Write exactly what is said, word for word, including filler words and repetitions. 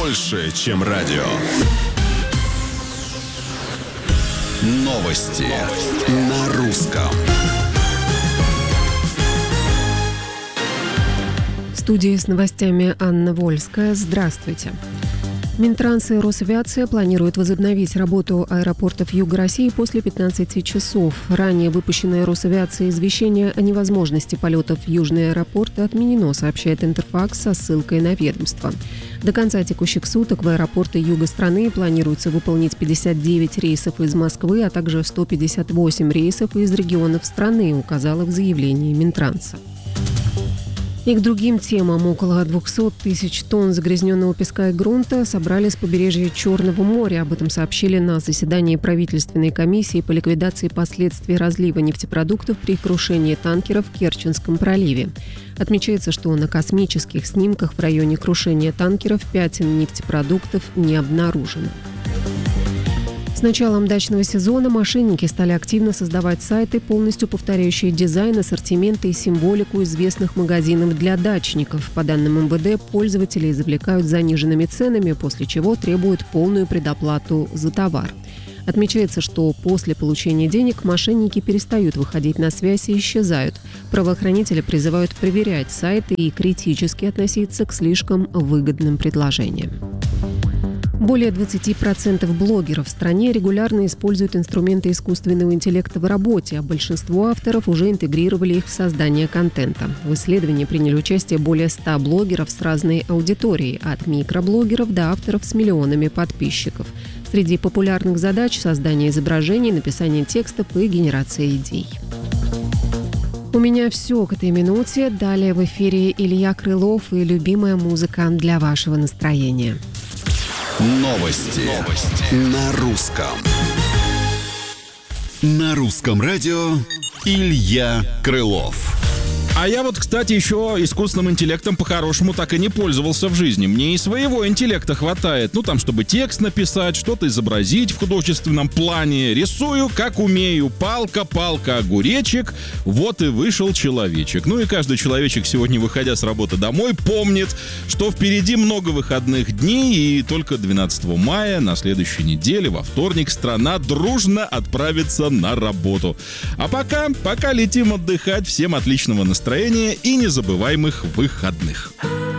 больше, чем радио. Новости на русском. В студии с новостями Анна Вольская. Здравствуйте. Минтранс и Росавиация планируют возобновить работу аэропортов Юга России после пятнадцати часов. Ранее выпущенное Росавиацией извещение о невозможности полетов в южные аэропорты отменено, сообщает Интерфакс со ссылкой на ведомство. До конца текущих суток в аэропорты юга страны планируется выполнить пятьдесят девять рейсов из Москвы, а также сто пятьдесят восемь рейсов из регионов страны, указала в заявлении Минтранса. И к другим темам. Около двухсот тысяч тонн загрязненного песка и грунта собрали с побережья Черного моря. Об этом сообщили на заседании правительственной комиссии по ликвидации последствий разлива нефтепродуктов при крушении танкеров в Керченском проливе. Отмечается, что на космических снимках в районе крушения танкеров пятен нефтепродуктов не обнаружено. С началом дачного сезона мошенники стали активно создавать сайты, полностью повторяющие дизайн, ассортимент и символику известных магазинов для дачников. По данным эм вэ дэ, пользователи завлекают заниженными ценами, после чего требуют полную предоплату за товар. Отмечается, что после получения денег мошенники перестают выходить на связь и исчезают. Правоохранители призывают проверять сайты и критически относиться к слишком выгодным предложениям. Более двадцати процентов блогеров в стране регулярно используют инструменты искусственного интеллекта в работе, а большинство авторов уже интегрировали их в создание контента. В исследовании приняли участие более ста блогеров с разной аудиторией, от микроблогеров до авторов с миллионами подписчиков. Среди популярных задач – создание изображений, написание текстов и генерация идей. У меня все к этой минуте. Далее в эфире Илья Крылов и любимая музыка для вашего настроения. Новости, Новости. На русском. На русском радио Илья Крылов. А я вот, кстати, еще искусственным интеллектом по-хорошему так и не пользовался в жизни. Мне и своего интеллекта хватает. Ну, там, чтобы текст написать, что-то изобразить в художественном плане. Рисую, как умею. Палка, палка, огуречек. Вот и вышел человечек. Ну и каждый человечек сегодня, выходя с работы домой, помнит, что впереди много выходных дней. И только двенадцатого мая на следующей неделе, во вторник, страна дружно отправится на работу. А пока, пока летим отдыхать. Всем отличного настроения и незабываемых выходных.